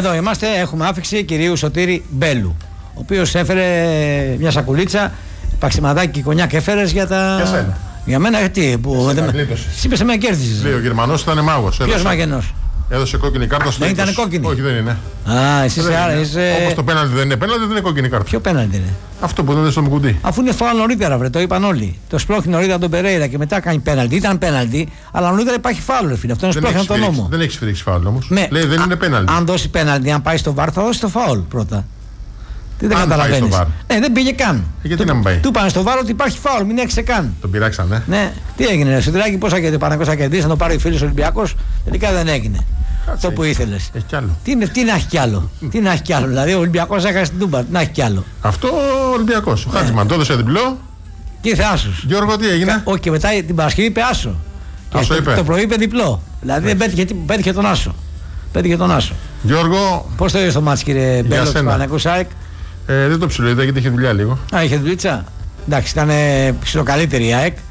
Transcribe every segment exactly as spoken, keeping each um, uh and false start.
Εδώ είμαστε, έχουμε άφηξη κυρίου Σωτήρη Μπέλου, ο οποίος έφερε μια σακουλίτσα, παξιματάκι κονιάκ έφερες για τα... Για σένα. Για μένα, γιατί, που δεν με... Είπες σε μένα κέρδισες. Λέει ο Γερμανός ήταν μάγος. Ποιος Μαγενός? Έδωσε κόκκινη κάρτα στο Δεν ήταν κόκκινη. Όχι, δεν είναι. Α, εσύ είσαι, άρα, είσαι... Όπως το πέναλτι δεν είναι πέναλτι, δεν είναι κόκκινη κάρτα. Ποιο πέναλτι είναι? Αυτό που δεν είναι στο κουντί. Αφού είναι φάουλ νωρίτερα, βρε, το είπαν όλοι. Το σπρώχνει νωρίτερα τον Περέιρα και μετά κάνει πέναλτι. Ήταν πέναλτι, αλλά νωρίτερα υπάρχει φάουλ, ρε φίλε. Αυτό είναι σπρώχνει τον νόμο. Δεν έχει σφυρίξει φάουλ όμως. Ναι. Λέει δεν α, είναι πέναλτι. Αν δώσει πέναλτι, αν πάει στο βαρ, θα δώσει το φάουλ πρώτα. Τι δεν καταλαβαίνει. Ναι, δεν πήγε καν. Ε, γιατί να μην πάει. Του πάνε στο βάρο ότι υπάρχει φάουλ, μην έξε καν. Τον πειράξανε. Ναι, τι έγινε, ρε Σωτηράκη, πόσα και το Παναγιώτος θα κερδίσει, να το πάρει ο φίλος Ολυμπιακός. Τελικά δεν έγινε. Κάτσε, αυτό που ήθελες. Έχει κι άλλο. Τι, τι να έχει κι άλλο. Τι να έχει κι άλλο. Δηλαδή ο Ολυμπιακός έχασε την Τούμπα. Τι να έχει κι άλλο. Αυτό ο Ολυμπιακός. Ο Χάτζημαν το έδωσε διπλό. Και ήρθε άσος. Γιώργο, τι έγινε? Όχι, και μετά την Παρασκευή είπε άσο. Άσο είπε. Το πρωί είπε διπλό. Δηλαδή δεν πέτυχε, πέτυχε τον άσο. Πέτυχε τον άσο. Γιώργο. Πώς το είδες το μάτς, κύριε Μπέλο, του Παναγιώτου ΑΕΚ? Ε, δεν το ψιλοείδα γιατί είχε δουλειά λίγο. Α, είχε δουλίτσα. Εντάξει, ήταν ψιλοκαλύτερη η ΑΕΚ.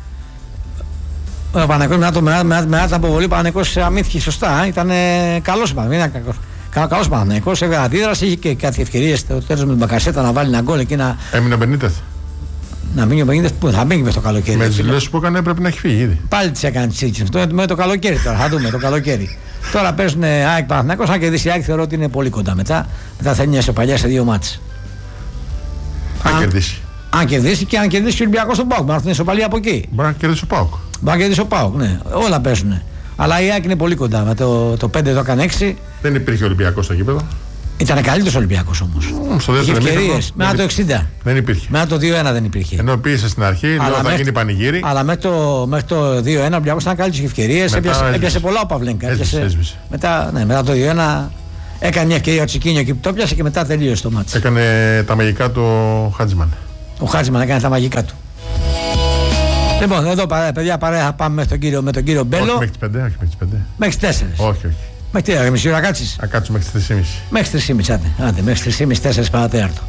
Ο Παναγιώτος μετά, το, μετά, μετά, μετά την αποβολή, ο Παναγιώτος αμύθηκε σωστά. Ήταν καλός Παναγιώτος. Καλός Παναγιώτος, έβγαλε αντίδραση, είχε και κάτι ευκαιρίες στο τέλος με την Μπακασέτα να βάλει ένα γκολ εκεί να. Έμεινε ο Μπενίτεθ. Να μείνει ο Μπενίτεθ, πού θα μείνει με το καλοκαίρι. Με τις δηλώσεις που έκανε πρέπει να έχει φύγει ήδη. Πάλι τις έκανε τις ίδιες. Το, με το καλοκαίρι τώρα, θα δούμε το καλοκαίρι. Τώρα παίζουν ΑΕΚ Παναθηναϊκός, αν κερδίσει η ΑΕΚ θεωρώ ότι είναι πολύ κοντά μετά. Μετά θα είναι μια σοπαλιά σε δύο μάτς. Αν, αν κερδίσει. Αν κερδίσει και αν κερδίσει ο Ολυμπιακός στον ΠΑΟΚ. Να έρθουν σοπαλία από εκεί. Μπορεί να κερδίσει ο ΠΑΟΚ. Μπορεί να κερδίσει ο ΠΑΟΚ, ναι. Όλα παίζουν. Αλλά η ΑΕΚ είναι πολύ κοντά. Με το, το πέντε εδώ έκανε έξι. Δεν υπήρχε Ολυμπιακός στο γήπεδο. Ήταν καλύτερος Ολυμπιακός όμως. Mm, στο δεύτερο ευκαιρίες. Μετά το εξήντα. Δεν υπήρχε. Μετά το δύο ένα δεν υπήρχε. Ενώ πίεσε στην αρχή, λέω θα γίνει πανηγύρι. Αλλά μέχρι το, μέχρι το δύο ένα ο Ολυμπιακός ήταν καλύτερος, είχε ευκαιρίες. Έπιασε, έπιασε πολλά ο Παυλένκα. Έσβησε, έσβησε. Μετά, ναι, μετά το δύο ένα έκανε μια ευκαιρία ο Τσικίνιο εκεί που το έπιασε και μετά τελείωσε το μάτσο. Έκανε τα μαγικά του ο Χάτζημαν. Ο Χάτζημαν έκανε τα μαγικά του. Λοιπόν, εδώ παιδιά παρέα θα πάμε με τον κύριο, με τον κύριο Μπέλο. Όχι μέχρι τις πέντε, όχι μέχρι τις πέντε. Μέχρι τις τέσσερις. Όχι, όχι. Μέχρι τι, μισή ώρα κάτσεις. Θα κάτσουμε μέχρι τις τρεις και μισή. Μέχρι τις τρεις και μισή, άντε, άντε, μέχρι τις τρεις και μισή, τέσσερις παρατέταρτο.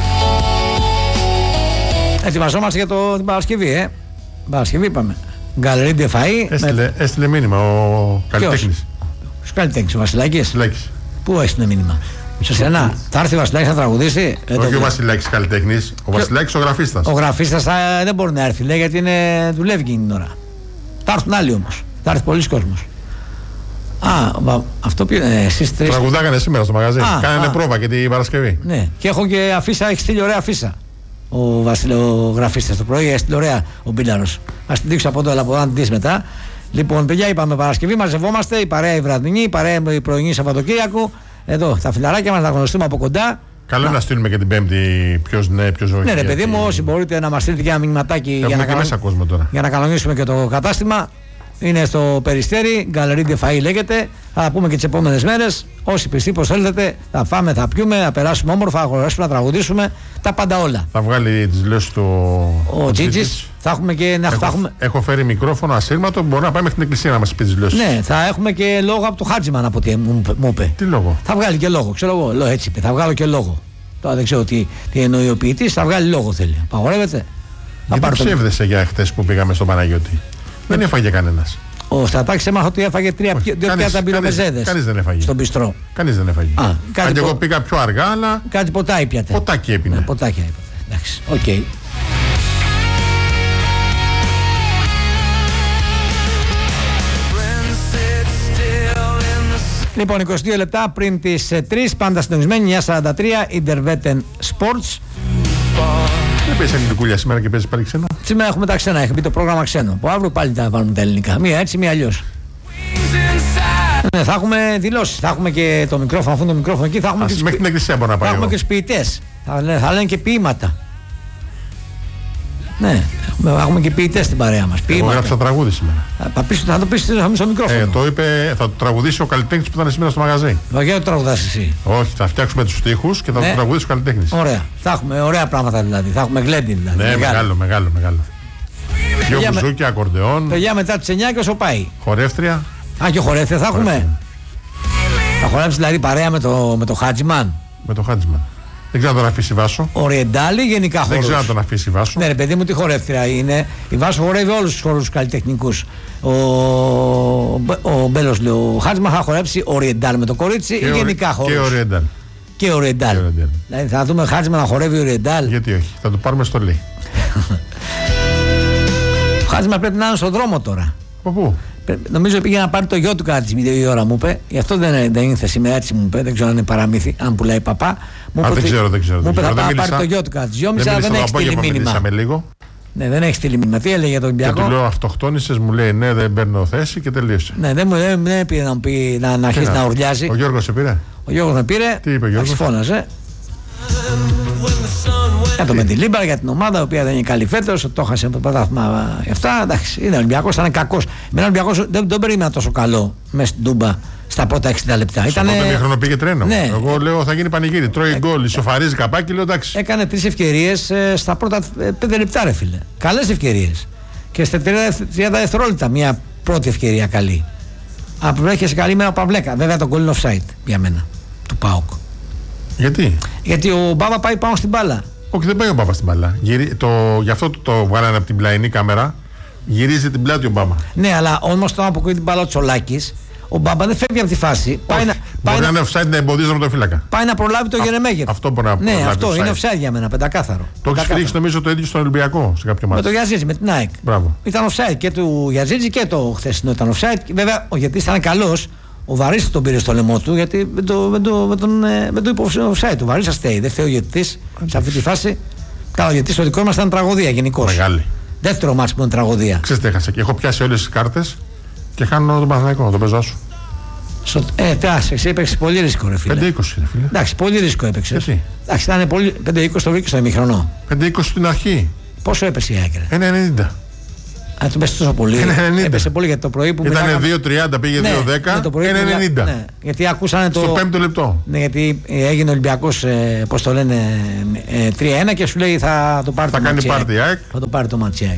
Ετοιμαζόμαστε για το, την Παρασκευή, ε. Παρασκευή είπαμε. Γκαλερί ντε Φαΐ. Έστειλε, με... έστειλε μήνυμα ο καλλιτέχνης. Ποιος καλλιτέχνης, ο Βασιλάκης. Βασιλάκης. Πού έστειλε μήνυμα? Σε σένα. Θα έρθει ο Βασιλάκης να τραγουδήσει. Όχι ο Βασιλάκης καλλιτέχνης, ο Βασιλάκης ο γραφίστας. Ο γραφίστας δεν μπορεί να έρθει, λέει, γιατί είναι, δουλεύει εκείνη την ώρα. Θα έρθουν άλλοι όμως. Θα έρθει πολλοί κόσμος. Α, αυτό πει. Ε, εσείς τρεις. Τραγουδάγανε σήμερα στο μαγαζί. Κάνανε πρόβα και την Παρασκευή. Ναι, και έχω και αφίσα, έχει στείλει ωραία αφίσα. Ο Βασιλό γραφίστας το πρωί, έστειλε ωραία ο Μπίλαρος. Ας την δείξω από εδώ, αλλά από εδώ να την δεις μετά. Λοιπόν, παιδιά, είπαμε Παρασκευή, μαζευόμαστε, η παρέα η βραδινή, η παρέα η πρωινή Σαββατοκύριακο. Εδώ, τα φιλαράκια μας να γνωριστούμε από κοντά. Καλό είναι να στείλουμε και την Πέμπτη ποιος ναι, ποιος όχι. Ναι, ρε παιδί μου, όσοι μπορείτε να μας στείλετε και ένα μηνυματάκι για να, καλο... για να κανονίσουμε και το κατάστημα. Είναι στο Περιστέρι, Γκαλερί ντε Φαΐ λέγεται. Θα πούμε και τις επόμενες μέρες. Όσοι πιστοί πως θέλετε, θα φάμε, θα πιούμε, θα περάσουμε όμορφα, θα αγοράσουμε, να τραγουδήσουμε. Τα πάντα όλα. Θα βγάλει τις δηλώσεις του ο Τζίτζης. Θα έχουμε και να έχω, έχουμε... έχω φέρει μικρόφωνο ασύρματο που μπορεί να πάει μέχρι την εκκλησία να μας πει τις δηλώσεις. Ναι, θα έχουμε και λόγο από το Χάτζημαν από ό,τι μου, μου είπε. Τι λόγο? Θα βγάλει και λόγο, ξέρω εγώ. Λέω, έτσι είπε, θα βγάλω και λόγο. Τώρα δεν ξέρω τι, τι εννοεί ο ποιητής, θα βγάλει λόγο θέλει. Απαγορεύεται. Γιατί ψεύδεσαι για χτες που πήγαμε στον Παναγιώτη? Δεν έφαγε κανένας. Ο Στρατάκης έμαθα ότι έφαγε τρία πιάτα μπυρομεζέδες. Κανείς δεν έφαγε. Στον πιστρό. Κανείς δεν έφαγε. Α, Αν και πο... εγώ πήγα πιο αργά, αλλά. Κάτι ποτάκι πιάτε. Ποτάκι έπινε. Ναι, ποτάκι έπινε. Εντάξει, οκ. Okay. Λοιπόν, είκοσι δύο λεπτά πριν τις τρεις, πάντα συντονισμένοι, εννιά σαράντα τρία, Interveten Sports. Δεν παίζει ελληνικούλια σήμερα και παίζει πάλι ξένο. Σήμερα έχουμε τα ξένα, έχει μπει το πρόγραμμα ξένο. Από αύριο πάλι θα βάλουμε τα ελληνικά. Μία έτσι, μία αλλιώς. Ναι, θα έχουμε δηλώσεις. Θα έχουμε και το μικρόφωνο, αφού το μικρόφωνο εκεί. Θα έχουμε Ας, και μέχρι την εκκλησία μπορεί να πάει. Θα έχουμε και τους ποιητές. Θα λένε, θα λένε και ποίηματα. Ναι, έχουμε, έχουμε και ποιητές στην παρέα μας. Εγώ έγραψα τραγούδι σήμερα. Θα, πεις, θα το πεις στο μικρόφωνο. Ε, το είπε, θα το τραγουδήσει ο καλλιτέχνης που ήταν σήμερα στο μαγαζί. Γιατί το τραγουδάς εσύ? Όχι, θα φτιάξουμε τους στίχους και θα ναι. το τραγουδήσει ο καλλιτέχνης. Ωραία. Θα έχουμε ωραία πράγματα δηλαδή. Θα έχουμε γλέντι δηλαδή. Ναι, μεγάλο, μεγάλο, μεγάλο. Δυο μπουζούκια, ακορντεόν. Παιδιά μετά τις εννιά και όσο πάει. Χορεύτρια. Α, και χορεύτρια θα έχουμε. Θα χορεύσει δηλαδή παρέα με το, με το Χάτζημαν. Με το Χάτζημαν. Δεν ξέρω να τον αφήσει Βάσο. Οριεντάλη γενικά χορούς. Δεν ξέρω να τον αφήσει Βάσο. Ναι, ρε παιδί μου, τι χορεύτρια είναι. Η Βάσο χορεύει όλους τους χορούς καλλιτεχνικούς. Ο, ο Μπέλος, λέει, ο Χάτζημαν θα χορέψει Οριεντάλ με το κορίτσι ή γενικά χορούς. Και Οριεντάλ. Και Οριεντάλ. Δηλαδή θα δούμε Χάτζημαν να χορεύει Οριεντάλ. Γιατί όχι, θα το πάρουμε στολή. Ο Χάτζημαν πρέπει να είναι στον δρόμο τώρα. Από πού? Νομίζω πήγε να πάρει το γιο του κάτι η ώρα, μου είπε. Γι' αυτό δεν, δεν ήρθε σήμερα, έτσι μου είπε. Δεν ξέρω αν είναι παραμύθι, αν πουλάει παπά. Μου Α, δεν ξέρω, δεν ξέρω. Μου είπε θα πάρει το γιο του κάτι. Δυόμιση, αλλά δεν έχει στείλει μήνυμα. Λίγο. Ναι, δεν έχει στείλει μήνυμα. Τι έλεγε για τον Ολυμπιακό? Και του λέω αυτοκτόνησες, μου λέει ναι, δεν παίρνω θέση και τελείωσε. Ναι, δεν μου δεν, δεν πήρε να μου πει να, να αρχίσει να ουρλιάζει. Ο Γιώργος σε πήρε. Ο Γιώργος με πήρε. Τι είπε ο Γιώργος? Φώναζε. Για το Μεντιλίμπαρα, για την ομάδα, η οποία δεν είναι καλή φέτος, το έχασε το πρωτάθλημα. Αυτά εντάξει, είναι Ολυμπιακός, ήταν κακός. Με έναν Ολυμπιακός δεν, δεν περίμενα τόσο καλό μέσα στην Τούμπα στα πρώτα εξήντα λεπτά. Στο πρώτο μήχρονο πήγε τρένο. Ναι. Εγώ λέω θα γίνει πανηγύρι. Τρώει γκολ, ισοφαρίζει καπάκι, λέω εντάξει. Έκανε τρεις ευκαιρίες ε, στα πρώτα πέντε λεπτά, ρε φίλε. Καλές ευκαιρίες. Και στα τριάντα δευτερόλεπτα μια πρώτη ευκαιρία καλή. Απρέχεσαι καλή με ένα Παυλέκα. Βέβαια το γκολ είναι offside για μένα του ΠΑΟΚ. Γιατί? Γιατί ο Μπάμπα πάει πάνω στην μπάλα. Όχι, δεν πάει ο Μπάμπα στην μπάλα. Γυρί... Το... Γι' αυτό το, το βγάλανε από την πλαϊνή κάμερα. Γυρίζει την πλάτη ο Μπάμπα. Ναι, αλλά όμως όταν αποκρίνει την μπάλα ο Τσολάκης, ο Μπάμπα δεν φεύγει από τη φάση. Πάει να, μπορεί πάει να είναι offside να εμποδίζει με τον φύλακα. Πάει να προλάβει το Γερεμέγεφ. Αυτό μπορεί να προλάβει. Ναι, αυτό offside. είναι offside για μένα, πεντακάθαρο. Το έχει φυρίξει νομίζω το ίδιο στον Ολυμπιακό σε κάποιο μάτι. Με το Γιαζίτζι, με την ΑΕΚ. Μπράβο. Ήταν offside και του Γιαζίτζι και το χθεσινό ήταν offside. Βέβαια ο Γετής ήταν καλός. Ο Βαρύς τον πήρε στο λαιμό του γιατί με το, με το, με τον, με το είπε offside. Ο Βαρύς αστέει. Δεν φταίει ο Γετής σε αυτή τη φάση. Καλά, ο Γετής το δικό μας ήταν τραγωδία γενικώς. Μεγάλη. Δεύτερο μάτς που είναι τραγωδία. Ξέρετε, έχασα και έχω πιάσει όλες τις κάρτες και χάνω τον Παναθηναϊκό, τον παίζω σου. Στο, ε, πιάσε, εσύ έπαιξες πολύ ρίσκο, ρε φίλε. πέντε είκοσι, ρε φίλε. Εντάξει, πολύ ρίσκο έπαιξες. Γιατί? Εντάξει, ήταν πολύ. πέντε είκοσι το βρήκε στο ημιχρονό. πέντε είκοσι στην αρχή. Πόσο έπεσε η άκρη? ένα ενενήντα. Αν του πέσει τόσο πολύ. Έπεσε πολύ γιατί το πρωί που ήταν δύο τριάντα, πήγε ναι, δύο δέκα. ένα ενενήντα. Ναι, γιατί ακούσανε το. Στο πέμπτο λεπτό. Ναι, γιατί έγινε ο Ολυμπιακός, ε, πώς το λένε, ε, τρία ένα και σου λέει θα το πάρει θα το κάνει πάρτι, θα το πάρει το Ματσιάκ.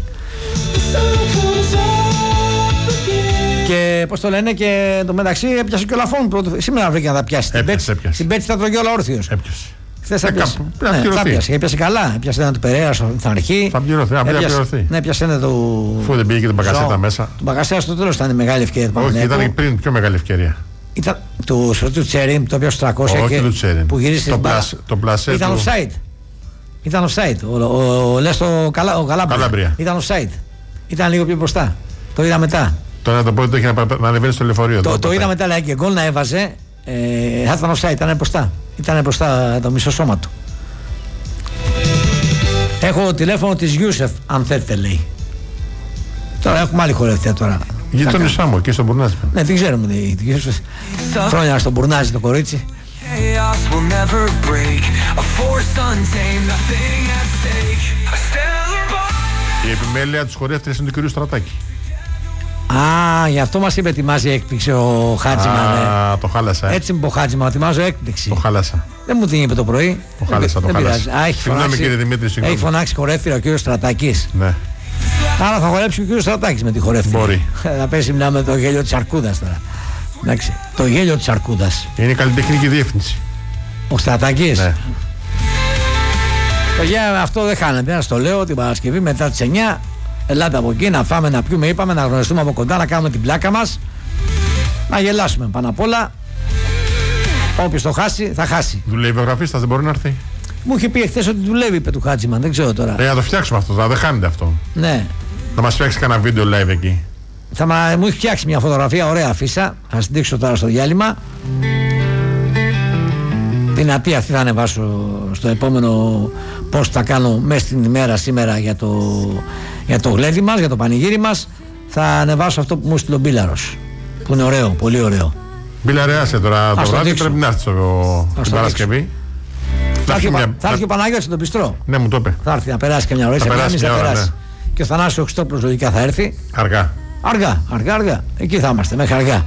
Και πώς το λένε, και το μεταξύ έπιασε και ο Λαφόν. Πρώτο, σήμερα βρήκε να τα πιάσει. Έπιασε, στην Πέτση θα τρώγει όλα όρθιος. Έπιασε. Χθες θα πιάσει. Ναι, έπιασε, έπιασε καλά. Έπιασε ένα του Περέρα στην αρχή. Θα πληρωθεί. Έπιασε, ναι, έπιασε ένα του. Αφού δεν πήγε και τον Μπαγκασέτα μέσα. Τον Μπαγκασέτα στο τέλος ήταν μεγάλη ευκαιρία. Όχι, ήταν πριν πιο μεγάλη ευκαιρία. Ήταν του Τσέριν, το οποίο στο τριακόσια. Όχι, του Τσέριν. Που γυρίσει το, πλασ, το πλασέ ήταν του. Offside. Ήταν offside. Ο, ο, ο, λες το καλα, ο Καλάμπρια. Ήταν offside. Ήταν λίγο πιο μπροστά. Το είδα μετά. Τώρα το πρώτο έχει να, να ανεβαίνει στο λεωφορείο. Το, το είδα μετά, λέει, και γκολ να έβαζε. Ε, θα ήταν offside, ήταν μπροστά. Ήταν μπροστά το μισό σώμα του. Έχω τηλέφωνο της Γιούσεφ, αν θέλετε, λέει. Τώρα έχουμε άλλη χορευτία τώρα. Γείτονισά μου, εκεί στον Μπουρνάζι. Ναι, δεν ξέρουμε. Χρόνια στον Μπουρνάζι το κορίτσι. Η επιμέλεια της χορεύτριας είναι του κυρίου Στρατάκη. Α, γι' αυτό μας είπε ετοιμάζει έκπληξη ο Χάτζημαν. Α, το χάλασα. Έτσι μου είπε ο Χάτζημαν, ετοιμάζω έκπληξη. Το χάλασα. Δεν μου την είπε το πρωί. Το χάλασα, το χάλασα. Α, έχει φωνάξει, κύριε Δημήτρη, έχει φωνάξει χορεύτρια ο κύριος Στρατάκης. Ναι. Άρα θα χορέψει ο κύριος Στρατάκης με τη χορεύτρια. Μπορεί. Θα πέσει μιλά με το γέλιο της Αρκούδας τώρα. Εντάξει, το γέλιο της Αρκούδας. Είναι η καλλιτεχνική διεύθυνση. Ο Στρατάκης. Ναι. Παιδιά, αυτό δεν χάνεται. Να στο λέω την Παρασκευή μετά τις εννιά. Ελάτε από εκεί να φάμε, να πιούμε, είπαμε, να γνωριστούμε από κοντά, να κάνουμε την πλάκα μας. Να γελάσουμε πάνω απ' όλα. Όποιος το χάσει, θα χάσει. Δουλεύει ο γραφίστας, δεν μπορεί να έρθει. Μου είχε πει εχθές ότι δουλεύει, είπε του Χάτζημαν, δεν ξέρω τώρα. Ε, να το φτιάξουμε αυτό, θα δεν χάνεται αυτό. Ναι. Να μας φτιάξει κανένα βίντεο live εκεί. Θα μα, μου έχει φτιάξει μια φωτογραφία, ωραία αφίσα. Θα την δείξω τώρα στο διάλειμμα. Δυνατή αυτή θα ανεβάσω στο επόμενο πώς θα κάνω μέσα στην ημέρα σήμερα για το, για το γλέντι μας, για το πανηγύρι μας. Θα ανεβάσω αυτό που μου στείλε ο Μπίλαρος, που είναι ωραίο, πολύ ωραίο. Μπίλαρεάσε τώρα το βράδυ, πρέπει να έρθει την Παρασκευή. Θα έρθει μια... ο Παναγιώτης τον Πιστρό. Ναι, μου το είπε. Θα έρθει να περάσει και μια ώρα, θα περάσει, μια ώρα, ναι. Και ο Θανάσης ο Χριστόπουλος λογικά θα έρθει. Αργά. Αργά, αργά, αργά. Εκεί θα είμαστε, μέχρι αργά.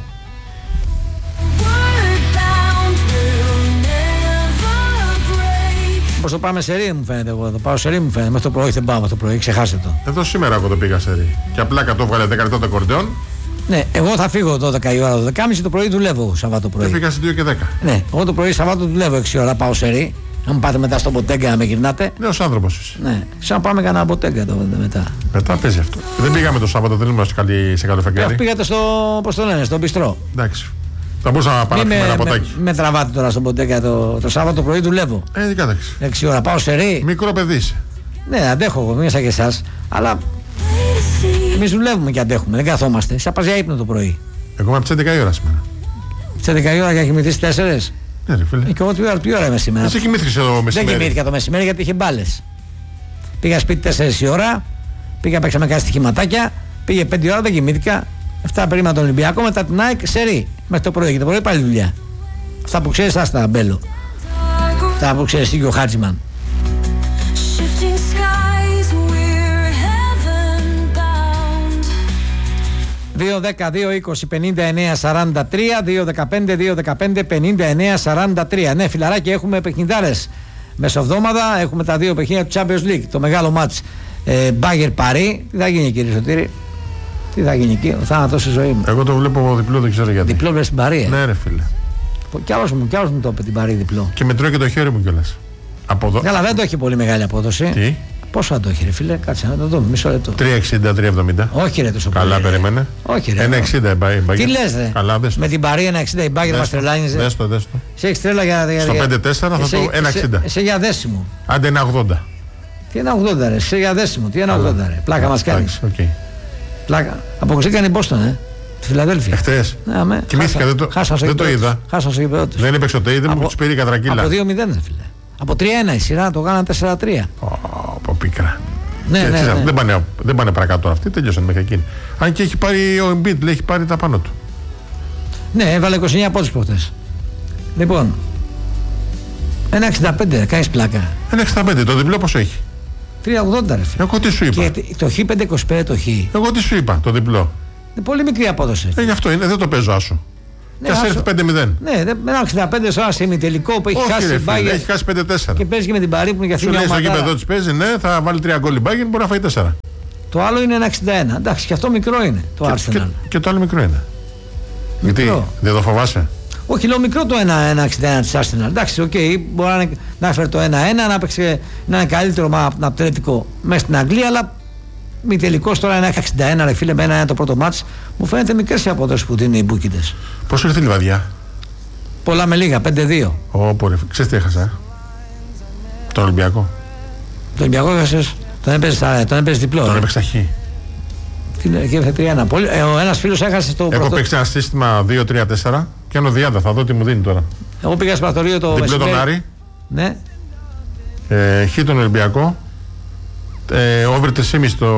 Πώς το πάμε σε ρί, μου φαίνεται εγώ. Το πάω σε ρί, μου φαίνεται. Μέχρι το πρωί δεν πάω, το πρωί, ξεχάστε το. Εδώ σήμερα εγώ το πήγα σε ρί. Και απλά κατώ βγάλε δέκα λεπτά το κορντεόν. Ναι, εγώ θα φύγω δώδεκα η ώρα, δώδεκα και μισή το πρωί δουλεύω Σαββάτο πρωί. Και φύγα στις δύο και δέκα. Ναι, εγώ το πρωί Σαββάτο δουλεύω έξι ώρα, πάω σε ρί. Αν πάτε μετά στο Μποτέγκα να με γυρνάτε. Νέος άνθρωπος. Ναι, σαν πάμε κανένα Μποτέγκα το μετά. Μετά παίζει αυτό. Δεν πήγαμε το Σάββατο, δεν είμαστε σε καλό φεγγάρι. Πήγατε στο, πώς το λένε, στο Μπιστρό. Εντάξει. Θα μπορούσα να πάρω ένα ποτάκι. Με, με τραβάτε τώρα στο Μποτέγκα το, το Σάββατο πρωί δουλεύω. Ε, εντάξει. έξι ώρα πάω σε ρί. Μικρό παιδί. Ναι, αντέχω εγώ, μία σαν και εσάς. Αλλά εμείς δουλεύουμε και αντέχουμε, δεν καθόμαστε. Εσύ πας για ύπνο το πρωί. Εγώ είμαι από τις έντεκα η ώρα σήμερα. Τις έντεκα η ώρα για να κοιμηθείς τέσσερις. Ναι, ρε φίλε. Και εγώ τι ώρα, τι ώρα είμαι σήμερα. Εσύ κοιμήθηκες εδώ μεσημέρι. Δεν κοιμήθηκα το μεσημέρι γιατί είχε μπάλες. Πήγα σπίτι τέσσερις η ώρα, πήγα παίξαμε κάτι στοιχηματάκια, πήγε πέντε η ώρα, δεν κοιμήθηκα. Αυτά περίμενα τον Ολυμπιακό, μετά την ΑΕΚ σε ρί. Μέχρι το πρωί και το πρωί πάλι δουλειά. Αυτά που ξέρεις, άστα μπέλο. Αυτά που ξέρεις εσύ και ο Χάτζιμαν. δύο δέκα δύο είκοσι πενήντα εννέα σαράντα τρία, δύο δεκαπέντε δύο δεκαπέντε πενήντα εννέα σαράντα τρία. Ναι, φιλαράκι, έχουμε παιχνιδάρες μεσοβδόμαδα. Έχουμε τα δύο παιχνίδια του Champions League. Το μεγάλο μάτς ε, Μπάγερ Παρί. Τι θα γίνει, κύριε Σωτήρη? Τι θα γίνει εκεί, ο θάνατος στη ζωή μου. Εγώ το βλέπω διπλό, δεν ξέρω γιατί. Διπλό βλέπεις την Παρί. Ε. Ναι, ρε φίλε. Κι άλλος μου, κι άλλος μου το είπε την Παρί διπλό. Και μετρώει και το χέρι μου κιόλας. Αποδο... Καλά, δεν το έχει πολύ μεγάλη απόδοση. Τι? Πόσο θα το έχει, ρε φίλε, κάτσε να το δούμε, μισό λεπτό. τρία εξήντα τρία εβδομήντα. Όχι, ρε, τόσο πολύ. Καλά, περίμενε. Όχι, ρε. ένα εξήντα η Μπάγκερ. Τι λες, ρε? Καλά, δες το. Με την Παρί ένα εξήντα η Μπάγκερ μας τρελάνιζε. Δες το, δες το. Σε έχεις τρέλα για. Στο πέντε τέσσερα θα το ένα εξήντα. Σε για δέσιμο. Άντε ένα ογδόντα. Τι ένα ογδόντα, ρε. Σε για δέσιμο. Τι ένα ογδόντα, ρε. Πλάκα μας κάνει. Πλάκα. Αποκοστήκαν οι Μπόστον, ε. Τη Φιλαδέλφια. Εχθές. Ναι, κοιμήθηκα, δεν το, δεν το είδα. Χάσα στο γήπεδο τους. Δεν έπαιξε ο Τέιτ, μου τους πήρε η κατρακύλα. Από δύο μηδέν, ρε φίλε. Από τρία ένα η σειρά, το κάναν τέσσερα τρία. Από πίκρα. Ναι, ναι, ναι. Δεν πάνε, δεν πάνε παρακάτω αυτοί, τελειώσαν μέχρι εκείνη. Αν και έχει πάρει ο Embiid, έχει πάρει τα πάνω του. Ναι, έβαλε είκοσι εννέα πόντους προχτές. Λοιπόν, ένα εξήντα πέντε, κάνεις πλάκα. ένα εξήντα πέντε, το διπλό πόσο έχει? τρία ογδόντα, ρε φίλε. Εγώ τι σου είπα? Και το χ πέντε είκοσι πέντε το χ. Εγώ τι σου είπα, το διπλό. Είναι πολύ μικρή απόδοση. Ε, γι' αυτό είναι, δεν το παίζω άσο. Ναι, και ας έρθει πέντε μηδέν. Ναι, ένα εξήντα πέντε σε ένα σεμιτελικό που έχει όχι, χάσει η Μπάγερ. Έχει χάσει πέντε τέσσερα. Και παίζει και με την Παρί που είναι για αυτή μια ομάδα. Σου λέει στο γήπεδο της παίζει, ναι, θα βάλει τρία γκολ η Μπάγερ, μπορεί να φάει τέσσερα. Το άλλο είναι ένα εξήντα ένα. Εντάξει, και αυτό μικρό είναι το και, Arsenal. Και, και το άλλο μικρό είναι. Μικρό. Γιατί δεν το φοβάσαι? Όχι, λέω μικρό το ένα εξήντα ένα της Arsenal. Εντάξει, οκ, okay, μπορεί να, να έφερε το ένα ένα, να παίξει να είναι καλύτερο από τον Ατλέτικο μέσα στην Αγγλία, αλλά μη τελικός τώρα ένα εξήντα ένα, ρε φίλε, με ένα, ένα το πρώτο μάτς. Μου φαίνεται μικρές οι απόδοσεις που δίνουν οι μπούκιτες. Πώς ήρθε η Λιβαδιά? Πολλά με λίγα, πέντε δύο. Ω, ρε, ξέρεις τι έχασα? Τον Ολυμπιακό. Τον Ολυμπιακό έχασες, τον έπαιζε, τον έπαιζε διπλό. Τον ε. έπαιξε χ. Και έφερε τρία ένα. Ε, ο ένας φίλος έχασε το πρώτο. Έχω παίξει ένα σύστημα δύο τρία τέσσερα και ένα Διάντα, θα δω τι μου δίνει τώρα. Εγώ πήγα στο πρακτορείο το διπλό τον Άρη. Ναι. Ε, χ τον Ολυμπιακό. Ε, over τρία κόμμα πέντε στο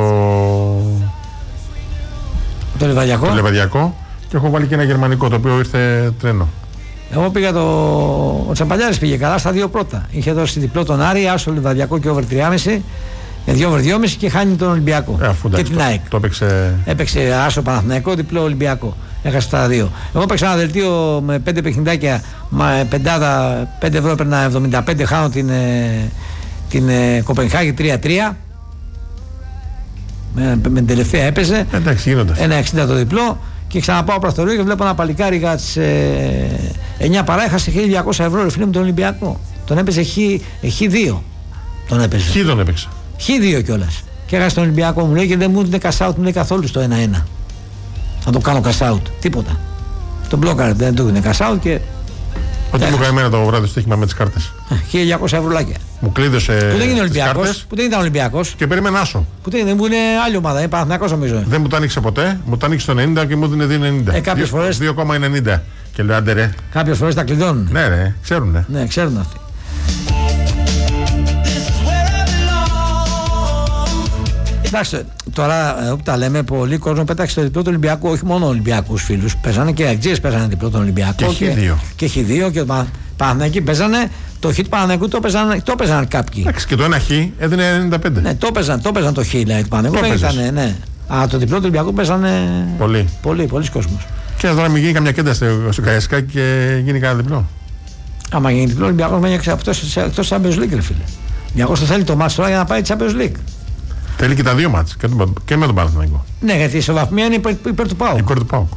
το Λιβαδιακό. το Λιβαδιακό και έχω βάλει και ένα γερμανικό το οποίο ήρθε τρένο. Εγώ πήγα το. Ο Τσαμπαλιάρης πήγε καλά στα δύο πρώτα. Είχε δώσει διπλό τον Άρη, άσο Λιβαδιακό και over τρία κόμμα πέντε. δύο over δύο κόμμα πέντε και χάνει τον Ολυμπιακό. Ε, αφού, και την ΑΕΚ. Το, το έπαιξε... έπαιξε άσο Παναθηναϊκό, διπλό Ολυμπιακό. Έχασε τα δύο. Εγώ παίξα ένα δελτίο με πέντε παιχνιδάκια, με πεντάδα, πέντε ευρώ έπαιρνα εβδομήντα πέντε, χάνω την, την Κοπενχάγη τρία τρία. Με, με την τελευταία έπαιζε. Εντάξει, γίνονται. ένα εξήντα το διπλό και ξαναπάω πρακτορείο και βλέπω ένα παλικάρι για τις ε, εννιά παρά, έχασε χίλια διακόσια ευρώ, ρε φίλε μου, τον Ολυμπιακό. Τον έπαιζε χ δύο. Τον έπαιζε. Χ τον έπαιξε. χ δύο κιόλας. Και έχασε τον Ολυμπιακό, μου λέει, και δεν μου έδινε cash out, μου λέει καθόλου στο ένα ένα. Να το κάνω cash out. Τίποτα. Τον μπλόκαρε, δεν του έδινε cash out και. Ό,τι μου έκανε εμένα το βράδυ στο στοίχημα με τις κάρτες. χίλια διακόσια ευρουλάκια. Μου κλείδωσε. Που δεν είναι Ολυμπιακός. Που δεν ήταν Ολυμπιακός. Και περίμενα άσο. Που δεν είναι άλλη ομάδα. Είναι Παναθηναϊκός νομίζω. Δεν μου το άνοιξε ποτέ. Μου το άνοιξε το ενενήντα και μου έδινε δύο κόμμα ενενήντα. Ε, κάποιες φορές. δύο κόμμα ενενήντα. Και λέω άντε ρε. Κάποιες φορές τα κλειδώνουν. Ναι, ρε. Ξέρουνε. Ναι, ξέρουν αυτοί. Εντάξει, τώρα που τα λέμε, πολλοί κόσμο πέταξε το διπλό του Ολυμπιακού. Όχι μόνο Ολυμπιακούς φίλους. Παίζανε και Αγγλίες, παίζανε διπλό τον Ολυμπιακό. Και έχει δύο. Και έχει δύο. Και Παναθηναϊκοί παίζανε. Το χ του Παναθηναϊκού το παίζανε, το παίζανε κάποιοι. Εντάξει, και το ένα χ έδινε ενενήντα πέντε. Ναι, το παίζανε το, παίζαν το χ δηλαδή, του Παναθηναϊκού. Ήταν, ναι. Α, το διπλό του Ολυμπιακού παίζανε. Πολύ. Πολύ, πολλοί κόσμος. Και τώρα μην γίνει καμιά κέντα στο Καϊασκάκι και γίνει κανένα διπλό. Άμα γίνει διπλό, ο Ολυμπιακός μένει εκτός Champions League, ρε φίλε. Ο Ολυμπιακός το θέλει το μάτς τώρα για να πάει Champions League. Θέλει και τα δύο μάτς και, και με τον Παναθηναϊκό. Ναι, γιατί η ισοβαθμία είναι υπέρ, υπέρ του ΠΑΟΚ. Υπέρ του ΠΑΟΚ.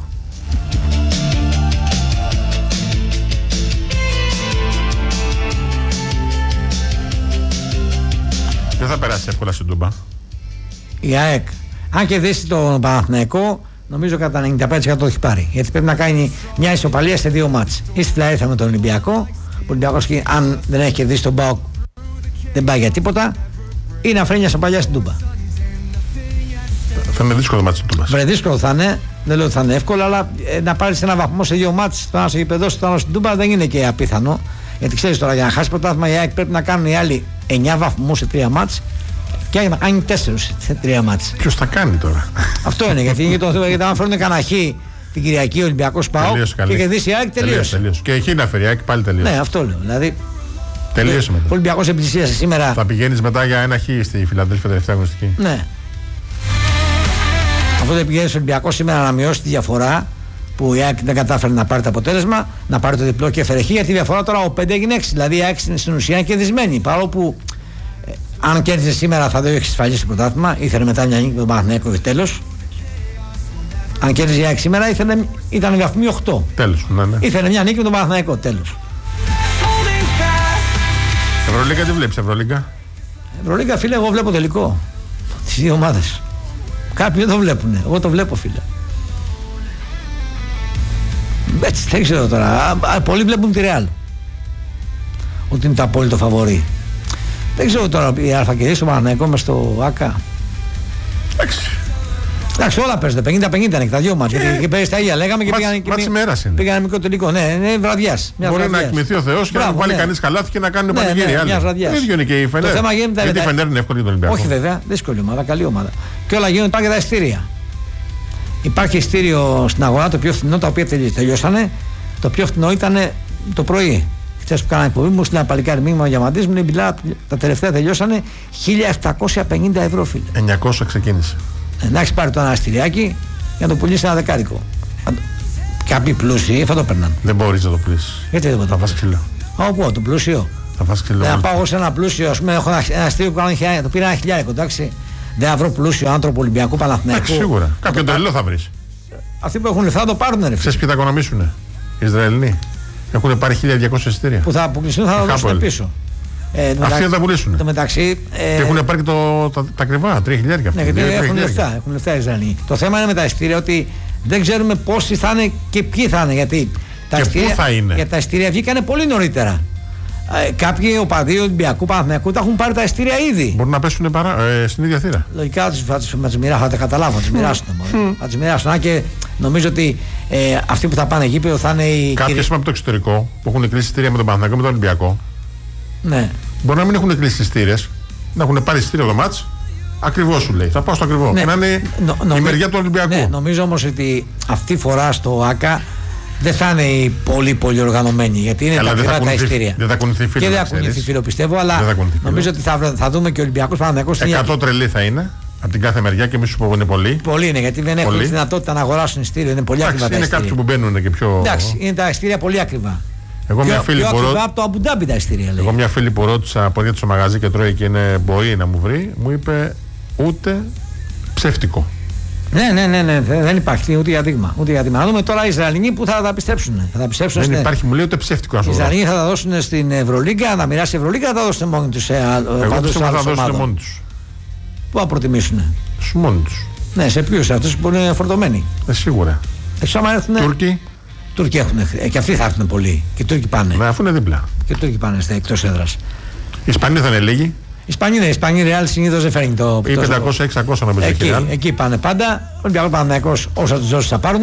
θα περάσει εύκολα στην Τούμπα. Η ΑΕΚ, αν κερδίσει τον Παναθηναϊκό, νομίζω κατά ενενήντα πέντε τοις εκατό το έχει πάρει. Γιατί πρέπει να κάνει μια ισοπαλία σε δύο μάτς. Ή στη Φιλαδέλφια με τον Ολυμπιακό, που ο Ολυμπιακός αν δεν έχει κερδίσει τον ΠΑΟΚ δεν πάει για τίποτα, ή να φέρει μια ισοπαλία στην Τούμπα. Θα είναι δύσκολο το μάτς στην Τούμπα. Βρε, δύσκολο θα είναι, δεν λέω ότι θα είναι εύκολο, αλλά ε, να πάρει ένα βαθμό σε δύο μάτς, το ένα στο γηπεδό, το άλλο στην Τούμπα δεν είναι και απίθανο. Γιατί ξέρεις τώρα, για να χάσει πρωτάθλημα η ΑΕΚ πρέπει να κάνουν οι άλλοι εννιά βαθμούς σε τρία μάτς και να κάνει τέσσερα σε τρία μάτς. Ποιος θα κάνει τώρα. Αυτό είναι, γιατί, γιατί αν φέρουν κανένα χ την Κυριακή ο Ολυμπιακός ΠΑΟΚ και κερδίσει η ΑΕΚ, τελείωσε. τελείωσε. Και εκεί να φέρει η ΑΕΚ πάλι τελείωσε. Ναι, αυτό λέω. Δηλαδή, τελείωσε μετά. Ο Ολυμπιακός εμπλησίασε σήμερα. Θα πηγαίνεις μετά για ένα χ στη Φιλαδέλφια τελευταία γνωστική. Ναι. Αυτό δεν πηγαίνει στο Ολυμπιακό σήμερα να μειώσει τη διαφορά που η ΑΕΚ δεν κατάφερε να πάρει το αποτέλεσμα, να πάρει το διπλό και έφερε χ, γιατί η διαφορά τώρα ο πέντε έγινε έξι. Δηλαδή η ΑΕΚ στην ουσία είναι κερδισμένη. Παρόλο που ε, αν κέρδισε σήμερα θα το έχει εξασφαλίσει το πρωτάθλημα, ήθελε μετά μια νίκη με τον Παναθηναϊκό και τέλος. Αν κέρδιζε η ΑΕΚ σήμερα ήθελε, ήταν βαθμοί οκτώ. Τέλος, ναι, ναι. Ήθελε μια νίκη με τον Παναθηναϊκό, τέλος. Ευρωλίγκα τι βλέπεις, Ευρωλίγκα? Ευρωλίγκα, φίλε, εγώ βλέπω τελικό. Τις δύο ομάδες. Κάποιοι δεν το βλέπουν. Εγώ το βλέπω, φίλε. Έτσι, δεν ξέρω τώρα. Α, πολλοί βλέπουν τη Real. Ότι είναι το απόλυτο φαβορί. Δεν ξέρω τώρα η Αλφα και ο Παναθηναϊκό μες στο ΆΚΑ. Εντάξει. Εντάξει, όλα παίζονται. πενήντα πενήντα είναι και τα δυο μάτια. Και, και παίζει τα ίδια. Λέγαμε και πήγανε μικρό τελικό. Ναι, είναι βραδιάς. Μπορεί βραδιάς. Να κοιμηθεί ο Θεός και να βάλει ναι. κανείς καλάθι και να κάνει ναι, πανηγύρι. Ναι, ναι, το ίδιο είναι και η Φενέρ. Γιατί η Φενέρ είναι εύκολη για τον Ολυμπιακό. Όχι βέβαια, δύσκολη ομάδα, καλή ομάδα. Και όλα γίνονται, υπάρχει τα ειστήρια. Υπάρχει ειστήριο στην αγορά το πιο φθηνό, τα οποία τελειώσανε. Το πιο φθηνό ήταν το πρωί. Χθες που κάνανε εκπομπή μου, στην παλικάρι μήνυμα διαμαντής μου, μπιλά, τα τελευταία τελειώσανε χίλια επτακόσια πενήντα ευρώ, φίλε. εννιακόσια ξεκίνησε. Να έχει πάρει το ένα αστηριάκι για να το πουλήσει ένα δεκάρικο. Κάποιοι πλούσιοι θα το παίρναν. Δεν μπορεί να το πουλήσει. Γιατί δεν μπορεί να το πουλήσει. Θα φας ξύλο. Όπου, το πλούσιο. Θα φας ξύλο. Να πάω σε ένα πλούσιο, α πούμε, έχω ένα αστήριο που κάνει το πήρα ένα χιλιάρικο, εντάξει. Δεν θα βρω πλούσιο άνθρωπο Ολυμπιακού Παναθηναϊκού. Σίγουρα. Κάποιον τρελό θα βρει. Αυτοί που έχουν λεφτά θα το πάρουν, ρε. Ξέρεις ποιοι θα οικονομήσουν. Οι Ισραηλοί. Έχουν πάρει χίλια διακόσια εισιτήρια. Που θα αποκλειστούν, θα τα δώσουν πίσω. Ε, αυτοί θα τα πουλήσουν. Το μεταξύ, ε, και έχουν πάρει το, τα, τα ακριβά, τρία χιλιάρικα. Ναι, γιατί έχουν λεφτά, έχουν λεφτά οι Ισραηλοί. Το θέμα είναι με τα εισιτήρια ότι δεν ξέρουμε πόσοι θα είναι και ποιοι θα είναι. Γιατί τα εισιτήρια, για τα εισιτήρια βγήκανε πολύ νωρίτερα. Ε, κάποιοι οπαδοί Ολυμπιακού Παναθηναϊκού τα έχουν πάρει τα εισιτήρια ήδη. Μπορούν να πέσουν παρά, ε, στην ίδια θύρα. Λογικά θα του μοιράσουν, θα τα καταλάβουν, θα του μοιράσουν. Θα του μοιράσουν. Αν και νομίζω ότι ε, αυτοί που θα πάνε γήπεδο θα είναι οι. Κάποιοι κύριοι... από το εξωτερικό που έχουν κλείσει εισιτήρια με τον Παναθηναϊκό με τον Ολυμπιακό. Ναι. Μπορεί να μην έχουν κλείσει εισιτήρες, να έχουν πάρει εισιτήριο το μάτς. Ακριβώς σου λέει. Θα πάω στο ακριβό. Ναι. Και να είναι νο, η νομι... μεριά του Ολυμπιακού. Ναι, νομίζω όμως ότι αυτή φορά στο ΆΚΑ δεν θα είναι οι πολύ πολύ οργανωμένοι. Γιατί είναι Καλά, τα ακριβά τα εισιτήρια. Δεν θα κουνηθεί φίλο. Και δεν θα κουνηθεί φίλο, πιστεύω, αλλά νομίζω ότι θα, θα δούμε και ο Ολυμπιακός Παναθηναϊκός. εκατό τρελή θα είναι από την κάθε μεριά και εμείς σου πω είναι πολύ. Πολύ είναι, γιατί δεν έχουν τη δυνατότητα να αγοράσουν εισιτήριο. Είναι πολύ ακριβά. Είναι κάποιοι που μπαίνουν και πιο. Εντάξει, είναι τα εισιτήρια πολύ ακριβά. Εγώ μια, φίλη που ρω... από το Αμπουντάμπι τα εισιτήρια, λέει. Εγώ μια φίλη που ρώτησα από γιατί στο μαγαζί και τρώει και είναι μπορεί να μου βρει, μου είπε ούτε ψεύτικο. Ναι, ναι, ναι, ναι, δεν υπάρχει ούτε για δείγμα. Ούτε για δείγμα. Να δούμε τώρα οι Ισραηλοί που θα τα πιστέψουν. Θα τα πιστέψουν δεν στην... υπάρχει, μου λέει ούτε ψεύτικο. Οι Ισραηλοί θα τα δώσουν στην Ευρωλίγκα, να μοιράσει η Ευρωλίγκα, θα τα δώσουν μόνοι του. Εγώ πιστεύω θα τα δώσουν μόνοι του. Πού θα προτιμήσουν. Στου μόνοι του. Ναι, σε ποιου, σε αυτού που είναι φορτωμένοι. Ε, σίγουρα. Τούρκοι. Τούρκοι έχουν, και αυτοί θα έρθουν πολλοί. Και οι Τούρκοι πάνε. Ναι, αφού είναι δίπλα. Και οι Τούρκοι πάνε εκτός έδρας. Οι Ισπανοί θα είναι λίγοι. Οι Ισπανοί είναι. Οι Ισπανοί Ρεάλ συνήθως δεν φέρνει το. Ή πεντακόσια εξακόσια να παίζει. Εκεί, εκεί πάνε πάντα. Ο Ολυμπιακός Παναθηναϊκός όσα τους δώσει θα πάρουν.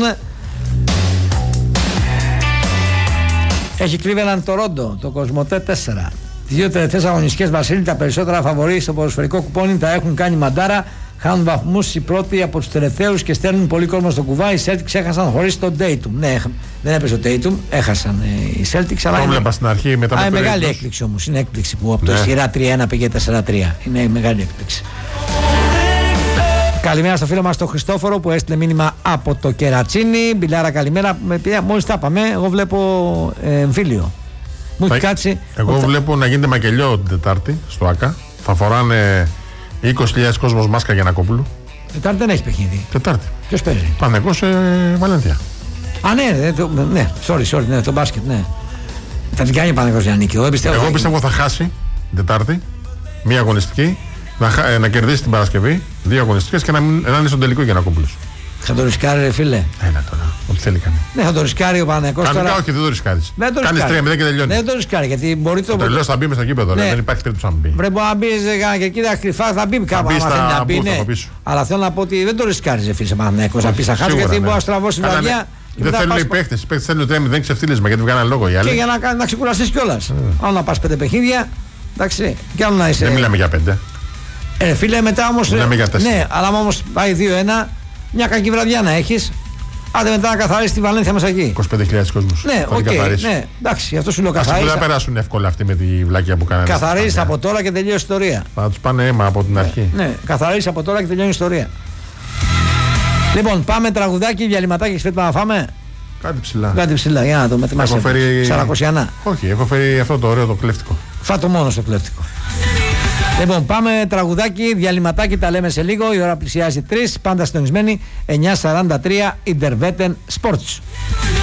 Έχει Cleveland Toronto, το Κοσμοτέ τέσσερα. Τις δύο τελευταίες αγωνιστικές, Βασίλη, τα περισσότερα φαβορί στο ποδοσφαιρικό κουπόνι τα έχουν κάνει μαντάρα. Χάνουν βαθμούς οι πρώτοι από τους τελευταίους και στέλνουν πολύ κόσμο στο κουβά. Οι Celtics έχασαν χωρίς τον Tatum. Ναι, δεν έπαιζε ο Tatum, έχασαν οι Celtics. Αλλά το βλέπα στην αρχή μετά. Α, είναι μεγάλη έκπληξη όμως. Είναι έκπληξη που από ναι. το σειρά τρία ένα πήγε τέσσερα τρία. Είναι μεγάλη έκπληξη. Καλημέρα στο φίλο μας τον Χριστόφορο που έστειλε μήνυμα από το Κερατσίνι. Μπιλάρα, καλημέρα. Μόλις τα είπαμε, εγώ βλέπω ε, εμφύλιο. Μου έχει κάτσει. Εγώ ότι... βλέπω να γίνεται μακελιό την Τετάρτη στο ΆΚΑ. Θα φοράνε είκοσι χιλιάδες κόσμος μάσκα για Νακόπουλου. Τετάρτη δεν έχει παιχνίδι. Τετάρτη. Ποιος παίζει? Παναθηναϊκός σε Βαλένθια. Α, ναι, ναι, το, ναι, sorry, sorry, ναι, το μπάσκετ, ναι. Θα την κάνει ο Παναθηναϊκός για νίκη. Εγώ πιστεύω, Εγώ πιστεύω θα χάσει την Τετάρτη. Μία αγωνιστική Να, ε, να κερδίσει την Παρασκευή, δύο αγωνιστικές και να, μην, να είναι στον τελικό για να κόμπλους. Θα το ρισκάρει, ρε φίλε. Έλα τώρα, ό,τι θέλει κάνει. Ναι, θα το ρισκάρει ο Παναθηναϊκός. Κανονικά τώρα... όχι, δεν το ρισκάρει. Κάνει τρία μηδέν και τελειώνει. Δεν το ρισκάρει γιατί μπορεί το. Το τελειώσει θα μπει μέσα στο γήπεδο, ναι. Δεν υπάρχει τρίτο να μπει. Πρέπει να μπει και εκεί τα κρυφά θα μπει κάπου. Αν θέλει να μπει, ναι. Αλλά θέλω να πω ότι δεν το ρισκάρει, ρε φίλε Παναθηναϊκός. Να πει θα χάσει γιατί μπορεί να στραβώσει την βραδιά. Δεν θέλουν οι παίχτε. Οι παίχτε θέλουν τρία μηδέν ξεφτύλισμα γιατί βγάλαν λόγο οι άλλοι. Και για να, να ξεκουραστεί κιόλα. Αν να πα πέντε παιχνίδια, εντάξει, κι άλλο να είσαι. Δεν μιλάμε για πέντε. Ε, φίλε, μετά όμω. Ναι, αλλά όμω πάει δύο ένα, μια κακή βραδιά να έχει. Άντε μετά να καθαρίσει τη Βαλένθια μέσα εκεί. είκοσι πέντε χιλιάδες κόσμους. Ναι, οκ. Okay, ναι, εντάξει, γι' αυτό σου λέω καθαρίσει. Δεν θα περάσουν εύκολα αυτοί με τη βλακία που κάνανε. Καθαρίσει από τώρα και τελειώσει η ιστορία. Θα του πάνε αίμα από την αρχή. Ναι, καθαρίσει από τώρα και τελειώνει η ιστορία. Λοιπόν, πάμε τραγουδάκι, διαλυματάκι, σπίτι να φάμε. Κάτι ψηλά. Κάτι ψηλά, για να το μετρημάσαι. Έχω φέρει. Σαρακοσιανά. Όχι, έχω φέρει αυτό το ωραίο το κλέφτικο. Φάτο μόνο στο κλέφτικο. Λοιπόν, πάμε τραγουδάκι, διαλυματάκι, τα λέμε σε λίγο. Η ώρα πλησιάζει τρεις, πάντα συντονισμένοι. εννιά σαράντα τρία Interveten Sports.